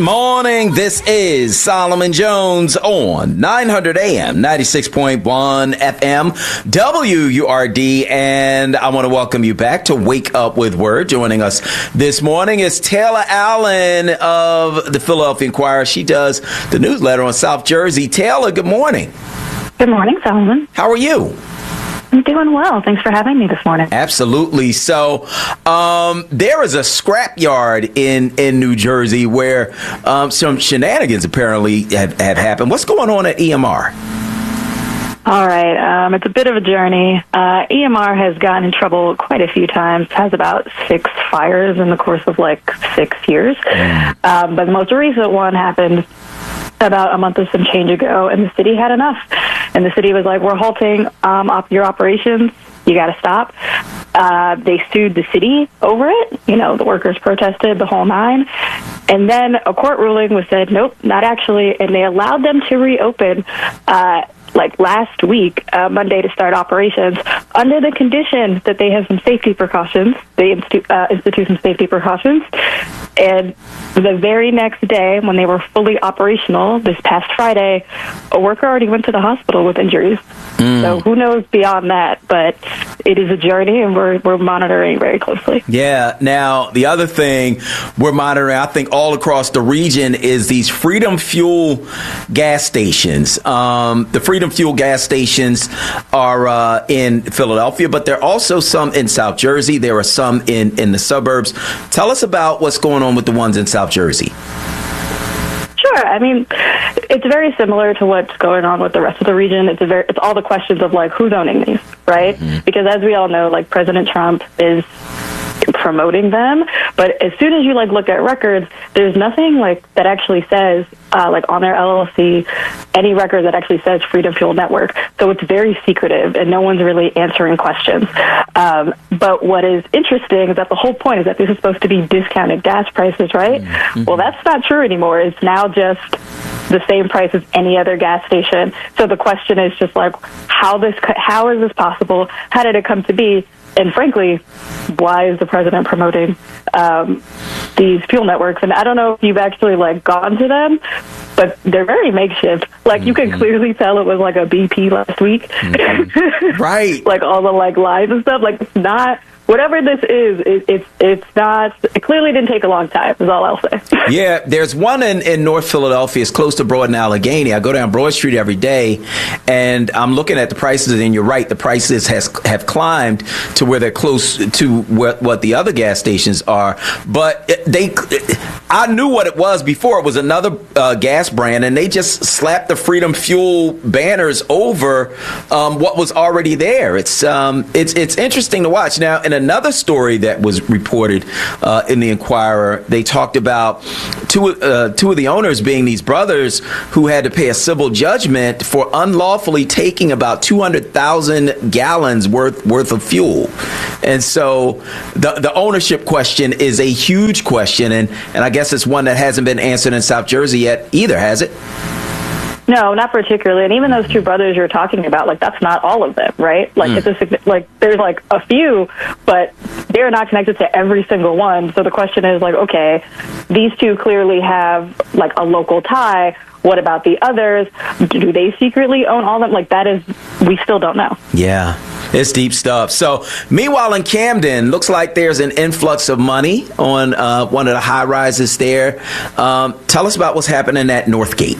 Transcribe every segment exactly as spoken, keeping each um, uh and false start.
Morning. This is Solomon Jones on nine hundred A M, ninety-six point one F M, W U R D. And I want to welcome you back to Wake Up with Word. Joining us this morning is Taylor Allen of the Philadelphia Inquirer. She does the newsletter on South Jersey. Taylor, good morning. Good morning, Solomon. How are you? I'm doing well. Thanks for having me this morning. Absolutely. So um, there is a scrapyard in, in New Jersey where um, some shenanigans apparently have, have happened. What's going on at E M R? All right. Um, it's a bit of a journey. Uh, E M R has gotten in trouble quite a few times, has about six fires in the course of like six years. Mm. Um, but the most recent one happened about a month or some change ago, and the city had enough. And the city was like, we're halting um, op- your operations. You got to stop. Uh, they sued the city over it. You know, the workers protested, the whole nine. And then a court ruling was said, nope, not actually. And they allowed them to reopen uh, like last week, uh, Monday, to start operations under the condition that they have some safety precautions. They institute, uh, institute some safety precautions. And the very next day, when they were fully operational, this past Friday, a worker already went to the hospital with injuries. Mm. So who knows beyond that? But it is a journey, and we're we're monitoring very closely. Yeah. Now, the other thing we're monitoring, I think, all across the region is these Freedom Fuel gas stations. Um, the Freedom Fuel gas stations are uh, in Philadelphia, but there are also some in South Jersey. There are some in, in the suburbs. Tell us about what's going on with the ones in South Jersey. Sure. I mean, it's very similar to what's going on with the rest of the region. It's a very, it's all the questions of like who's owning these, right? Mm-hmm. Because as we all know, like President Trump is promoting them, but as soon as you like look at records, there's nothing like that actually says uh, like on their L L C any record that actually says Freedom Fuel Network. So it's very secretive, and no one's really answering questions. Um, but what is interesting is that the whole point is that this is supposed to be discounted gas prices, right? Mm-hmm. Well, that's not true anymore. It's now just the same price as any other gas station. So the question is just like, how this how is this possible? How did it come to be? And frankly, why is the president promoting um, these fuel networks? And I don't know if you've actually like gone to them, but they're very makeshift. Like mm-hmm. you can clearly tell it was like a B P last week. Mm-hmm. Right. Like all the like lines and stuff. Like it's not. Whatever this is, it, it's it's not. It clearly didn't take a long time. Is all I'll say. Yeah, there's one in, in North Philadelphia. It's close to Broad and Allegheny. I go down Broad Street every day, and I'm looking at the prices. And you're right, the prices has have climbed to where they're close to what, what the other gas stations are. But they, I knew what it was before. It was another uh, gas brand, and they just slapped the Freedom Fuel banners over um, what was already there. It's um, it's it's interesting to watch now. In another story that was reported uh, in the Inquirer, they talked about two, uh, two of the owners being these brothers who had to pay a civil judgment for unlawfully taking about two hundred thousand gallons worth worth of fuel. And so the the ownership question is a huge question, and, and I guess it's one that hasn't been answered in South Jersey yet either, has it? No, not particularly. And even those two brothers you're talking about, like, that's not all of them, right? Like, mm. it's a, like, there's, like, a few, but they're not connected to every single one. So the question is, like, okay, these two clearly have, like, a local tie. What about the others? Do they secretly own all of them? Like, that is, we still don't know. Yeah. It's deep stuff. So, meanwhile, in Camden, looks like there's an influx of money on uh, one of the high rises there. Um, tell us about what's happening at Northgate.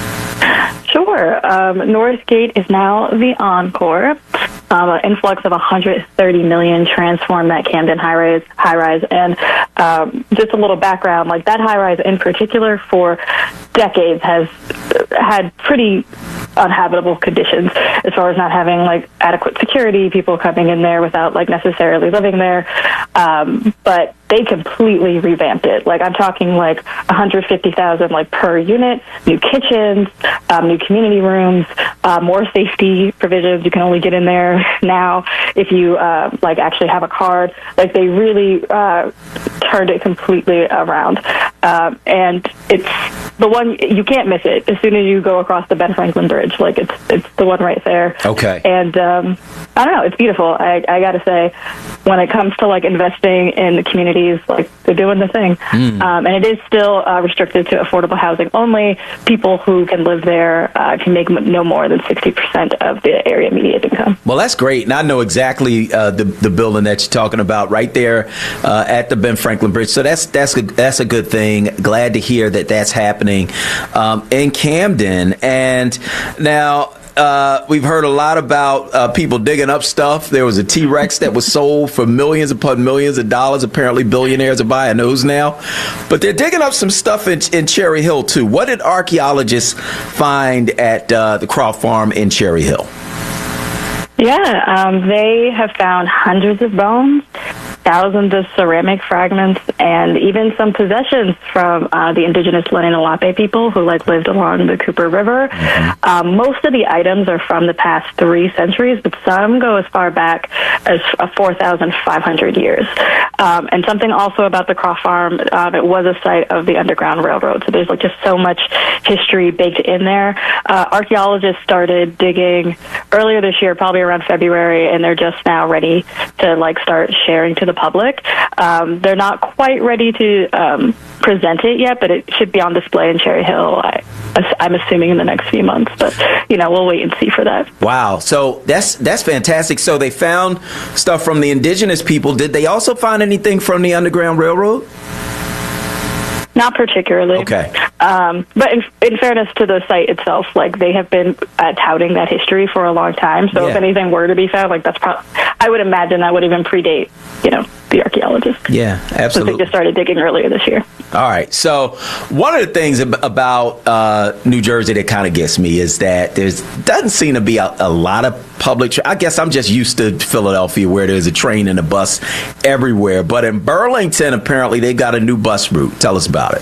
Sure. Um, Northgate is now the Encore. Um, an influx of one hundred thirty million dollars transformed that Camden high-rise. high-rise. And um, just a little background, like that high-rise in particular for decades has had pretty unhabitable conditions as far as not having like adequate security, people coming in there without like necessarily living there. Um, but they completely revamped it. Like I'm talking like one hundred fifty thousand like per unit, new kitchens, um, new community rooms, uh, more safety provisions. You can only get in there now if you uh, like actually have a card. Like they really uh, turned it completely around, um, and it's the one, you can't miss it as soon as you go across the Ben Franklin Bridge. Like, it's it's the one right there. Okay. And um, I don't know, it's beautiful. I, I got to say, when it comes to, like, investing in the communities, like, they're doing the thing. Mm. Um, and it is still uh, restricted to affordable housing only. People who can live there uh, can make no more than sixty percent of the area median income. Well, that's great. And I know exactly uh, the, the building that you're talking about right there uh, at the Ben Franklin Bridge. So that's that's a, that's a good thing. Glad to hear that that's happening um, in Camden. And now, Uh, we've heard a lot about uh, people digging up stuff. There was a T-Rex that was sold for millions upon millions of dollars. Apparently, billionaires are buying those now. But they're digging up some stuff in, in Cherry Hill, too. What did archaeologists find at uh, the Croft Farm in Cherry Hill? Yeah, um, they have found hundreds of bones, thousands of ceramic fragments, and even some possessions from uh, the indigenous Lenape people who like lived along the Cooper River. Mm-hmm. Um, most of the items are from the past three centuries, but some go as far back as uh, four thousand five hundred years. Um, and something also about the Croft Farm, um, it was a site of the Underground Railroad, so there's like just so much history baked in there. Uh, archaeologists started digging earlier this year, probably around February, and they're just now ready to like start sharing to the public. Um, they're not quite ready to um, present it yet, but it should be on display in Cherry Hill, I, I'm assuming, in the next few months. But, you know, we'll wait and see for that. Wow. So that's that's fantastic. So they found stuff from the indigenous people. Did they also find anything from the Underground Railroad? Not particularly. Okay. Um, but in, in fairness to the site itself, like they have been uh, touting that history for a long time. So yeah. If anything were to be found, like that's probably, I would imagine that would even predate, you know, the archaeologists. Yeah, absolutely. So they just started digging earlier this year. All right. So one of the things ab- about uh, New Jersey that kind of gets me is that there's doesn't seem to be a, a lot of public. Tra- I guess I'm just used to Philadelphia where there's a train and a bus everywhere. But in Burlington, apparently they got a new bus route. Tell us about it.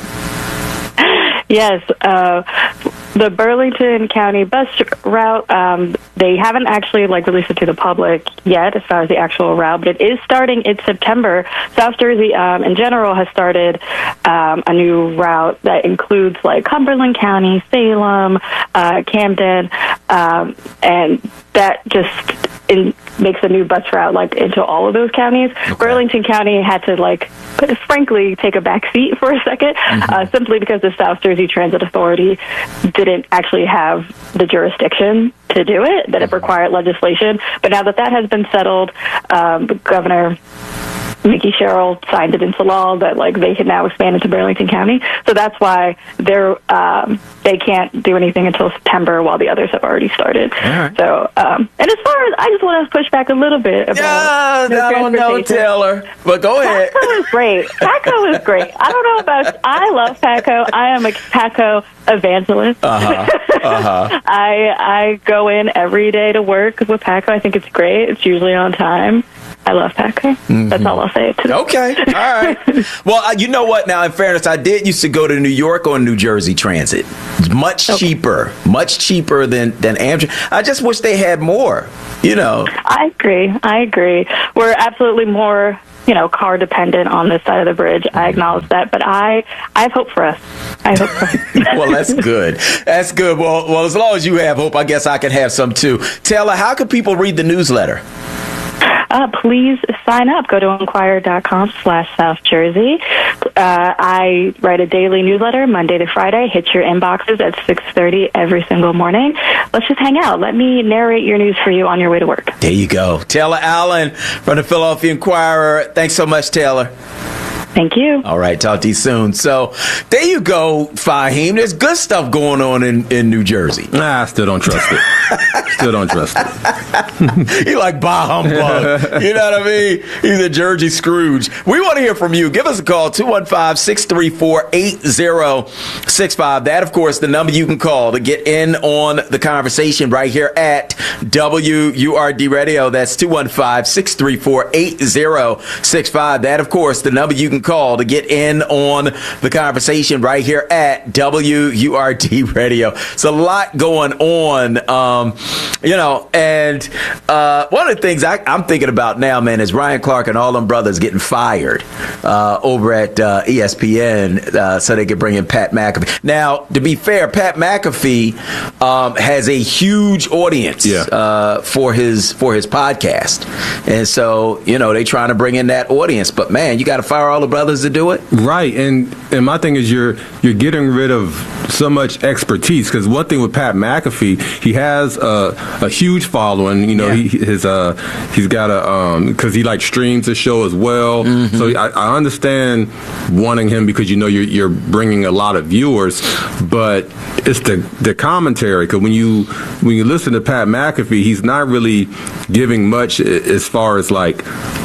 Yes. Uh, the Burlington County bus route, um, they haven't actually like released it to the public yet as far as the actual route, but it is starting in September. South Jersey, um, in general, has started um, a new route that includes like Cumberland County, Salem, uh, Camden, um, and that just in, makes a new bus route like into all of those counties. Okay. Burlington County had to like, frankly, take a back seat for a second, mm-hmm. uh, simply because the South Jersey Transit Authority didn't actually have the jurisdiction to do it, that it required legislation. But now that that has been settled, um, Governor Mickey Sherrill signed it into law that like they can now expand into Burlington County. So that's why they're um, they can't do anything until September, while the others have already started. Right. So um, and as far as I just want to push back a little bit about yeah, I don't know, Taylor, but go ahead. Patco is great. Patco is great. I don't know about. I love Patco. I am a Patco evangelist. Uh-huh. Uh-huh. I I go in every day to work with Patco. I think it's great. It's usually on time. I love Patco. Mm-hmm. That's all I'll say today. Okay. All right. Well, uh, you know what? Now, in fairness, I did used to go to New York on New Jersey Transit. It's much okay. cheaper. Much cheaper than, than Amtrak. I just wish they had more, you know. I agree. I agree. We're absolutely more, you know, car dependent on this side of the bridge. I acknowledge that, but I, I have hope for us. I have hope for us. Well, that's good. That's good. Well, well, as long as you have hope, I guess I can have some too. Taylor, how can people read the newsletter? Uh, please sign up. Go to inquirer.com slash South Jersey. Uh, I write a daily newsletter Monday to Friday. Hit your inboxes at six thirty every single morning. Let's just hang out. Let me narrate your news for you on your way to work. There you go. Taylor Allen from the Philadelphia Inquirer. Thanks so much, Taylor. Thank you. All right. Talk to you soon. So there you go, Fahim. There's good stuff going on in, in New Jersey. Nah, I still don't trust it. Still don't trust it. He like bah humbug. You know what I mean? He's a Jersey Scrooge. We want to hear from you. Give us a call, two one five, six three four, eight zero six five. That, of course, the number you can call to get in on the conversation right here at W U R D Radio. That's two one five, six three four, eight zero six five. That, of course, the number you can call to get in on the conversation right here at W U R D Radio. It's a lot going on, um, you know, and uh, one of the things I, I'm thinking about now, man, is Ryan Clark and all them brothers getting fired uh, over at uh, E S P N uh, so they could bring in Pat McAfee. Now, to be fair, Pat McAfee um, has a huge audience yeah. uh, for his for his podcast, and so you know they trying to bring in that audience. But man, you got to fire all the brothers to do it, right? And and my thing is you're you're getting rid of so much expertise, because one thing with Pat McAfee, he has a, a huge following. You know, yeah. he his uh he's got a um because he like streams the show as well. Mm-hmm. So I, I understand wanting him because you know you're you're bringing a lot of viewers, but it's the the commentary, because when you when you listen to Pat McAfee, he's not really giving much as far as like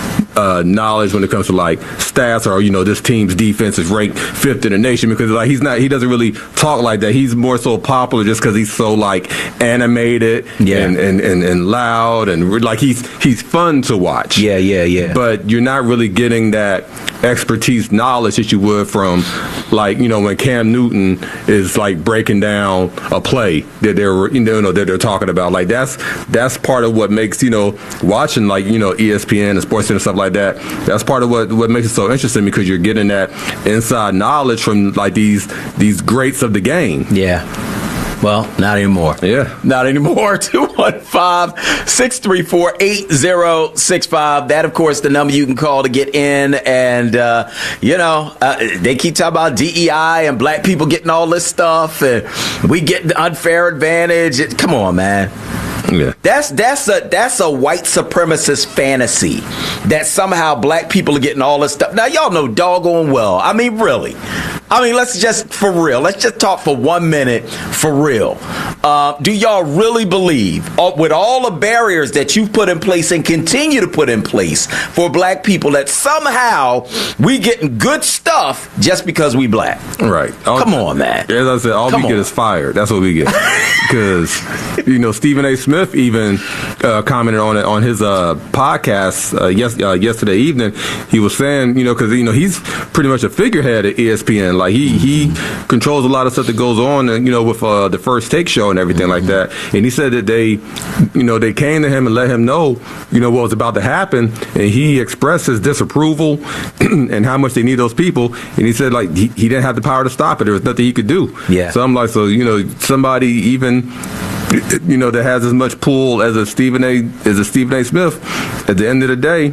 Uh, knowledge when it comes to like stats, or you know this team's defense is ranked fifth in the nation, because like he's not he doesn't really talk like that. He's more so popular just because he's so like animated yeah. and, and, and, and loud, and like he's he's fun to watch. Yeah, yeah, yeah. But you're not really getting that expertise knowledge that you would from like you know when Cam Newton is like breaking down a play that they're you know that they're talking about. Like that's that's part of what makes you know watching like you know E S P N and SportsCenter and stuff like that. That's part of what what makes it so interesting, because you're getting that inside knowledge from like these these greats of the game. Yeah. Well, not anymore. Yeah. Not anymore. two one five, six three four, eight zero six five. That, of course, the number you can call to get in. And, uh, you know, uh, they keep talking about D E I and black people getting all this stuff. And we get the unfair advantage. It, come on, man. Yeah. That's that's a that's a white supremacist fantasy that somehow black people are getting all this stuff. Now, y'all know doggone well. I mean, really. I mean, let's just, for real, let's just talk for one minute, for real. Uh, do y'all really believe, uh, with all the barriers that you've put in place and continue to put in place for black people, that somehow we getting good stuff just because we black? Right. All, Come on, man. As I said, all Come we on. get is fired. That's what we get. Because, you know, Stephen A. Smith even uh, commented on it on his uh, podcast uh, yes, uh, yesterday evening. He was saying, you know, because, you know, he's pretty much a figurehead at E S P N. Like, he, he controls a lot of stuff that goes on, and, you know, with uh, the First Take show and everything mm-hmm. like that. And he said that they, you know, they came to him and let him know, you know, what was about to happen. And he expressed his disapproval and how much they need those people. And he said, like, he, he didn't have the power to stop it. There was nothing he could do. Yeah. So I'm like, so, you know, somebody even, you know, that has as much pull as a Stephen A. as a Stephen A. Smith, at the end of the day,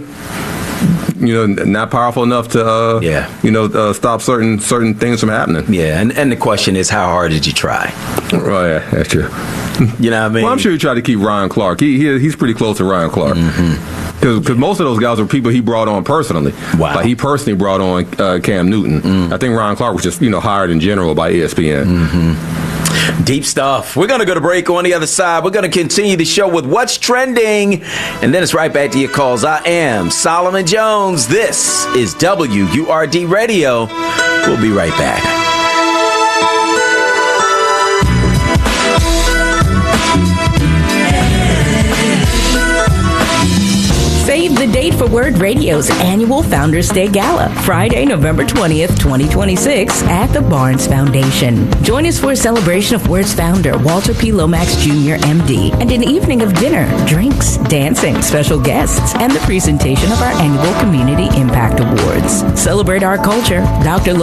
you know, not powerful enough to, uh, yeah. you know, uh, stop certain certain things from happening. Yeah, and, and the question is, how hard did you try? Oh, yeah, that's true. You know what I mean? Well, I'm sure he tried to keep Ryan Clark. He, he He's pretty close to Ryan Clark. Because mm-hmm. most of those guys were people he brought on personally. Wow. Like, he personally brought on uh, Cam Newton. Mm. I think Ryan Clark was just, you know, hired in general by E S P N. Mm-hmm. Deep stuff. We're going to go to break. On the other side, we're going to continue the show with What's Trending, and then it's right back to your calls. I am Solomon Jones. This is W U R D Radio. We'll be right back. Save the date for Word Radio's annual Founders Day Gala, Friday, November twentieth, twenty twenty-six, at the Barnes Foundation. Join us for a celebration of Word's founder, Walter P. Lomax Junior M D, and an evening of dinner, drinks, dancing, special guests, and the presentation of our annual Community Impact Awards. Celebrate our culture. Doctor